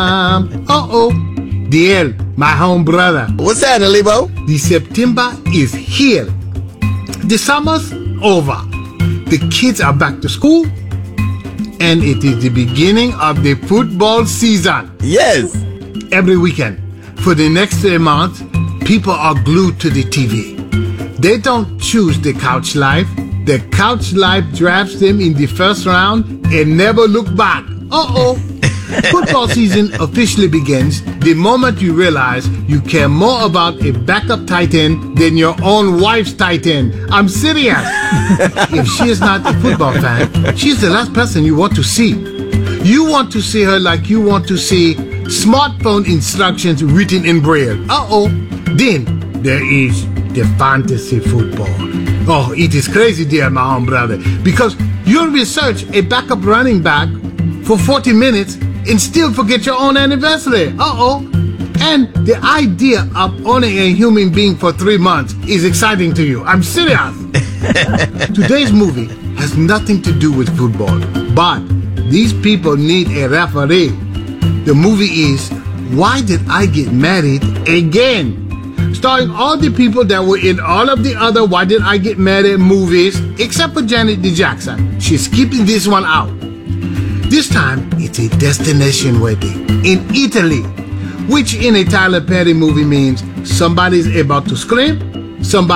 Diel, my home brother. What's happening, Lebo? The September is here. The summer's over. The kids are back to school. And it is the beginning of the football season. Yes. Every weekend, for the next 3 months, people are glued to the TV. They don't choose the couch life. The couch life drafts them in the first round and never look back. Football season officially begins the moment you realize you care more about a backup tight end than your own wife's tight end. I'm serious. If she is not a football fan, she's the last person you want to see. You want to see her like you want to see smartphone instructions written in Braille. Then there is the fantasy football. Oh, it is crazy, dear my own brother, because you'll research a backup running back for 40 minutes and still forget your own anniversary. And the idea of owning a human being for 3 months is exciting to you. I'm serious. Today's movie has nothing to do with football, but these people need a referee. The movie is Why Did I Get Married Again? Starring all the people that were in all of the other Why Did I Get Married movies, except for Janet D. Jackson. She's keeping this one out. This time, it's a destination wedding in Italy, which in a Tyler Perry movie means somebody's about to scream, somebody